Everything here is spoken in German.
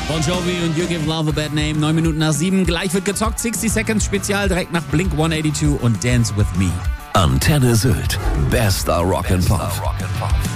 Bon Jovi und You Give Love a Bad Name. 9 Minuten nach 7. Gleich wird gezockt. 60 Seconds Spezial direkt nach Blink 182 und Dance With Me. Antenne Sylt. Bester Rock'n'Pop.